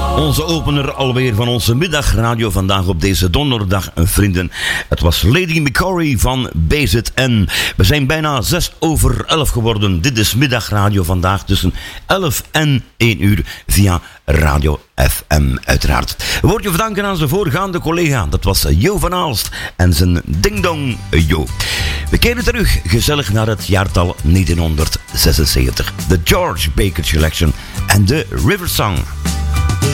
Onze opener alweer van onze middagradio vandaag op deze donderdag, vrienden. Het was Lady McCory van BZN. We zijn bijna 11:06 geworden. Dit is middagradio vandaag tussen 11 en 1 uur via Radio FM uiteraard. Woordje verdanken aan zijn voorgaande collega. Dat was Jo van Aalst en zijn Ding Dong Jo. We keren terug gezellig naar het jaartal 1976. De George Baker Collection en de River Song.